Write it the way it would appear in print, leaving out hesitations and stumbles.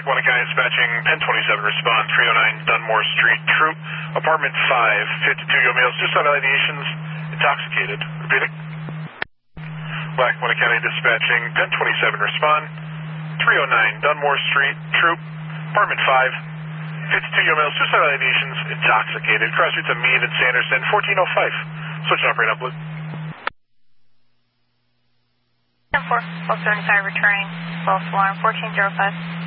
Black County dispatching, Penn 27, respond, 309 Dunmore Street, Troop, apartment 5, 52 males, just on allegations, intoxicated. Repeating. Black County dispatching, Penn 27, respond, 309 Dunmore Street, Troop, apartment 5, 52 males, just on allegations, intoxicated. Cross streets of Meade and Sanderson, 1405. Switch and operate upload. 10-4, 1275 returning, false alarm, 1405.